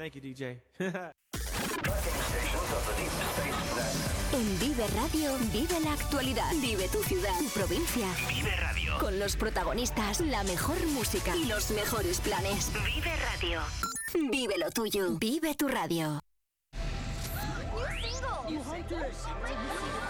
Thank you, DJ. En Vive Radio, vive la actualidad, vive tu ciudad, tu provincia. Vive Radio. Con los protagonistas, la mejor música y los mejores planes. Vive Radio. Vive lo tuyo, vive tu radio. New single.